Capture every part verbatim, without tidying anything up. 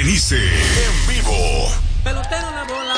Berenice en vivo. Pelotero la bola,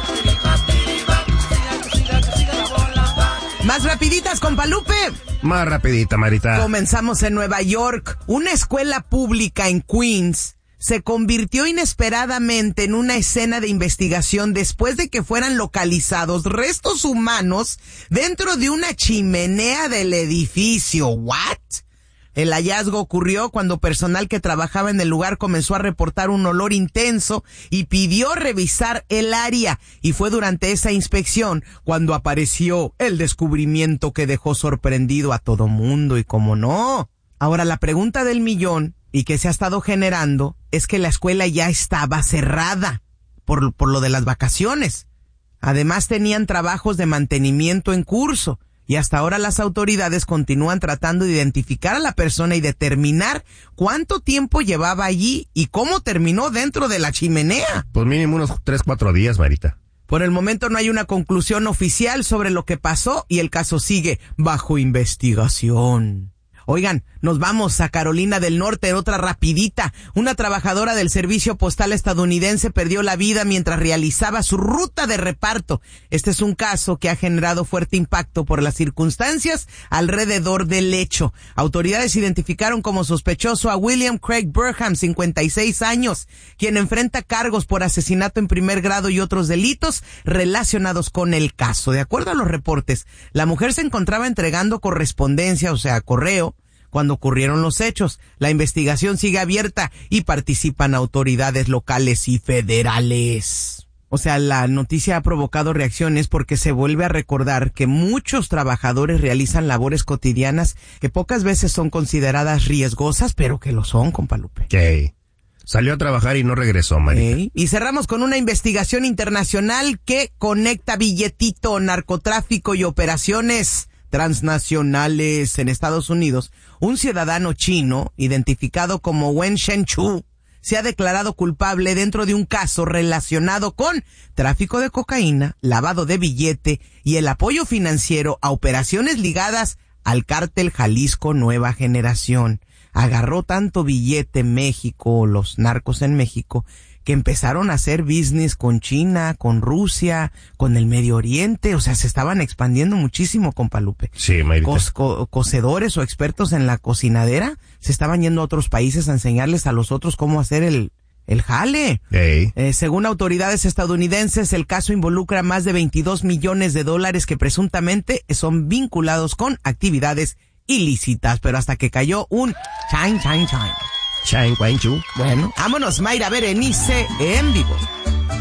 siga, siga, siga la bola. Más rapiditas, compa Lupe. Más rapidita, Marita. Comenzamos en Nueva York. Una escuela pública en Queens se convirtió inesperadamente en una escena de investigación después de que fueran localizados restos humanos dentro de una chimenea del edificio. ¿What? El hallazgo ocurrió cuando personal que trabajaba en el lugar comenzó a reportar un olor intenso y pidió revisar el área. Y fue durante esa inspección cuando apareció el descubrimiento que dejó sorprendido a todo mundo. Y cómo no. Ahora, la pregunta del millón y que se ha estado generando es que la escuela ya estaba cerrada por, por lo de las vacaciones. Además, tenían trabajos de mantenimiento en curso. Y hasta ahora las autoridades continúan tratando de identificar a la persona y determinar cuánto tiempo llevaba allí y cómo terminó dentro de la chimenea. Pues mínimo unos tres, cuatro días, Marita. Por el momento no hay una conclusión oficial sobre lo que pasó y el caso sigue bajo investigación. Oigan, nos vamos a Carolina del Norte, otra rapidita. Una trabajadora del servicio postal estadounidense perdió la vida mientras realizaba su ruta de reparto. Este es un caso que ha generado fuerte impacto por las circunstancias alrededor del hecho. Autoridades identificaron como sospechoso a William Craig Burham, cincuenta y seis años, quien enfrenta cargos por asesinato en primer grado y otros delitos relacionados con el caso. De acuerdo a los reportes, la mujer se encontraba entregando correspondencia, o sea, correo, cuando ocurrieron los hechos. La investigación sigue abierta y participan autoridades locales y federales. O sea, la noticia ha provocado reacciones porque se vuelve a recordar que muchos trabajadores realizan labores cotidianas que pocas veces son consideradas riesgosas, pero que lo son, compa Lupe. Okay. Salió a trabajar y no regresó, Marita. Okay. Y cerramos con una investigación internacional que conecta billetito, narcotráfico y operaciones transnacionales en Estados Unidos. Un ciudadano chino, identificado como Wen Shenchu, se ha declarado culpable dentro de un caso relacionado con tráfico de cocaína, lavado de billete y el apoyo financiero a operaciones ligadas al cártel Jalisco Nueva Generación. Agarró tanto billete México, los narcos en México, que empezaron a hacer business con China, con Rusia, con el Medio Oriente. O sea, se estaban expandiendo muchísimo, compa Lupe. Sí, Marita. Cos, co, cocedores o expertos en la cocinadera se estaban yendo a otros países a enseñarles a los otros cómo hacer el, el jale. Hey. Eh, según autoridades estadounidenses, el caso involucra más de veintidós millones de dólares que presuntamente son vinculados con actividades ilícitas. Pero hasta que cayó un chan, chan, chan. Chang Wang Chu. Bueno, vámonos, Mayra Berenice en vivo.